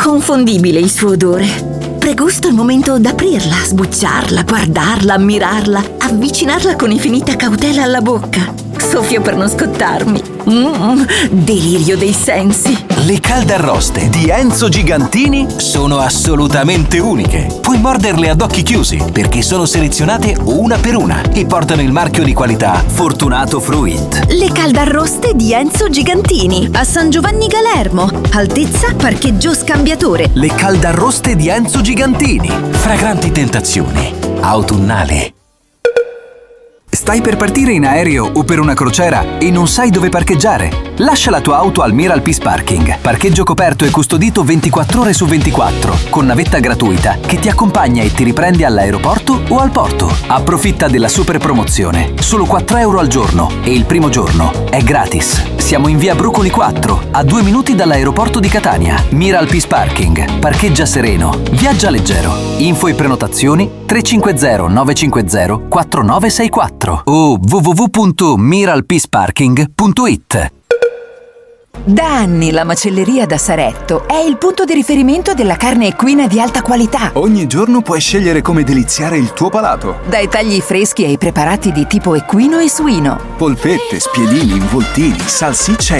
Inconfondibile il suo odore. Pregusto il momento d'aprirla, sbucciarla, guardarla, ammirarla, avvicinarla con infinita cautela alla bocca. Soffio per non scottarmi. Delirio dei sensi. Le caldarroste di Enzo Gigantini sono assolutamente uniche. Puoi morderle ad occhi chiusi perché sono selezionate una per una e portano il marchio di qualità Fortunato Fruit. Le caldarroste di Enzo Gigantini a San Giovanni Galermo, altezza parcheggio scambiatore. Le caldarroste di Enzo Gigantini. Fragranti tentazioni autunnali. Stai per partire in aereo o per una crociera e non sai dove parcheggiare? Lascia la tua auto al Miral Peace Parking. Parcheggio coperto e custodito 24 ore su 24, con navetta gratuita che ti accompagna e ti riprende all'aeroporto o al porto. Approfitta della super promozione. Solo 4 euro al giorno e il primo giorno è gratis. Siamo in via Brucoli 4, a 2 minuti dall'aeroporto di Catania. Miral Peace Parking. Parcheggia sereno. Viaggia leggero. Info e prenotazioni 350 950 4964 o www.miralpeaceparking.it. Da anni la macelleria da Saretto è il punto di riferimento della carne equina di alta qualità. Ogni giorno puoi scegliere come deliziare il tuo palato. Dai tagli freschi ai preparati di tipo equino e suino. Polpette, spiedini, involtini, salsiccia